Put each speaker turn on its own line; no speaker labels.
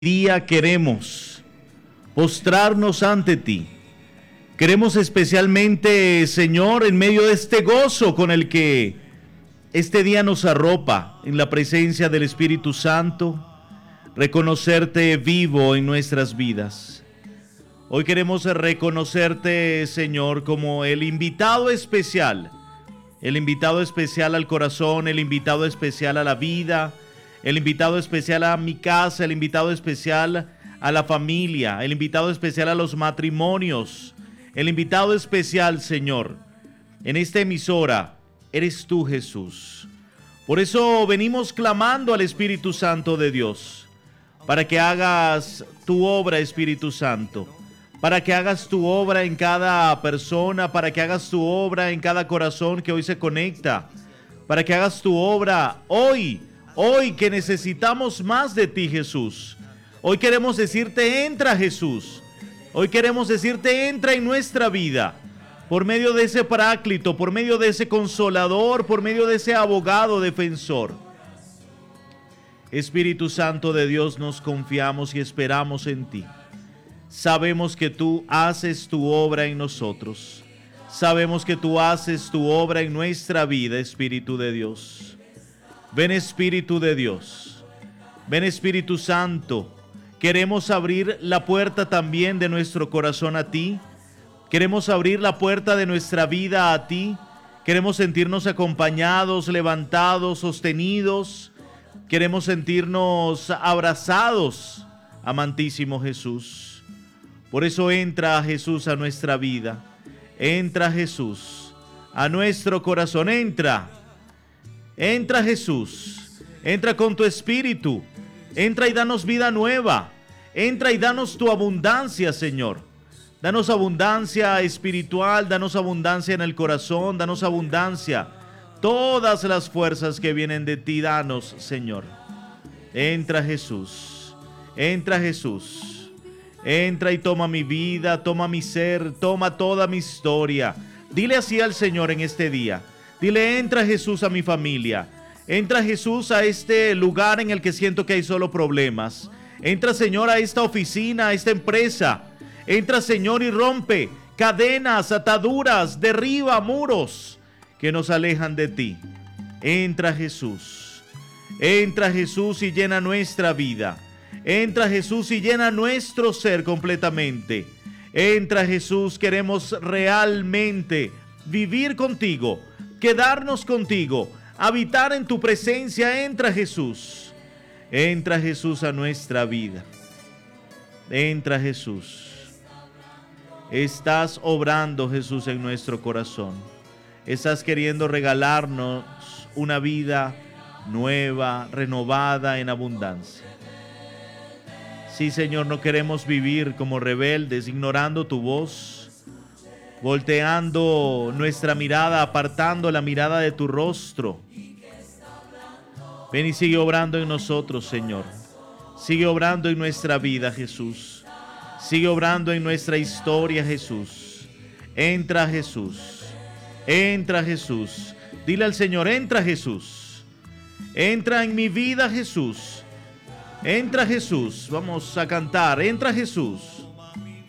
día queremos postrarnos ante ti. Queremos especialmente, Señor, en medio de este gozo con el que este día nos arropa en la presencia del Espíritu Santo, reconocerte vivo en nuestras vidas. Hoy queremos reconocerte, Señor, como el invitado especial al corazón, el invitado especial a la vida, el invitado especial a mi casa, el invitado especial a la familia, el invitado especial a los matrimonios, el invitado especial, Señor, en esta emisora, eres tú, Jesús. Por eso venimos clamando al Espíritu Santo de Dios, para que hagas tu obra, Espíritu Santo, para que hagas tu obra en cada persona, para que hagas tu obra en cada corazón que hoy se conecta, para que hagas tu obra hoy que necesitamos más de ti, Jesús. Hoy queremos decirte, entra, Jesús. Hoy queremos decirte, entra en nuestra vida, por medio de ese paráclito, por medio de ese consolador, por medio de ese abogado defensor. Espíritu Santo de Dios, nos confiamos y esperamos en ti. Sabemos que tú haces tu obra en nosotros. Sabemos que tú haces tu obra en nuestra vida, Espíritu de Dios. Ven, Espíritu de Dios. Ven, Espíritu Santo. Queremos abrir la puerta también de nuestro corazón a ti. Queremos abrir la puerta de nuestra vida a ti. Queremos sentirnos acompañados, levantados, sostenidos. Queremos sentirnos abrazados, amantísimo Jesús. Por eso entra, Jesús, a nuestra vida. Entra, Jesús, a nuestro corazón. Entra, Jesús. Entra con tu espíritu. Entra y danos vida nueva. Entra y danos tu abundancia, Señor. Danos abundancia espiritual, danos abundancia en el corazón, danos abundancia. Todas las fuerzas que vienen de ti, danos, Señor. Entra, Jesús. Entra, Jesús. Entra y toma mi vida, toma mi ser, toma toda mi historia. Dile así al Señor en este día. Dile, entra, Jesús, a mi familia. Entra, Jesús, a este lugar en el que siento que hay solo problemas. Entra, Señor, a esta oficina, a esta empresa. Entra, Señor, y rompe cadenas, ataduras, derriba muros que nos alejan de ti. Entra, Jesús. Entra, Jesús, y llena nuestra vida. Entra, Jesús, y llena nuestro ser completamente. Entra, Jesús, queremos realmente vivir contigo, quedarnos contigo, habitar en tu presencia. Entra, Jesús. Entra, Jesús, a nuestra vida. Entra, Jesús. Estás obrando, Jesús, en nuestro corazón. Estás queriendo regalarnos una vida nueva, renovada, en abundancia. Sí, Señor, no queremos vivir como rebeldes, ignorando tu voz, volteando nuestra mirada, apartando la mirada de tu rostro. Ven y sigue obrando en nosotros, Señor. Sigue obrando en nuestra vida, Jesús. Sigue obrando en nuestra historia, Jesús. Entra, Jesús. Entra, Jesús. Dile al Señor, entra, Jesús. Entra en mi vida, Jesús. Entra, Jesús. Vamos a cantar. Entra, Jesús.